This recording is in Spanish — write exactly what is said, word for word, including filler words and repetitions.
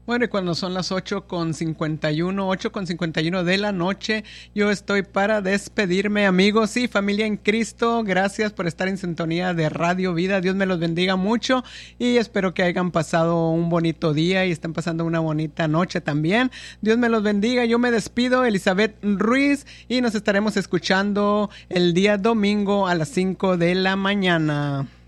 Bueno, y cuando son las ocho con cincuenta y uno, ocho con cincuenta y uno de la noche, yo estoy para despedirme, amigos y familia en Cristo. Gracias por estar en sintonía de Radio Vida. Dios me los bendiga mucho y espero que hayan pasado un bonito día y estén pasando una bonita noche también. Dios me los bendiga. Yo me despido, Elizabeth Ruiz, y nos estaremos escuchando el día domingo a las cinco de la mañana.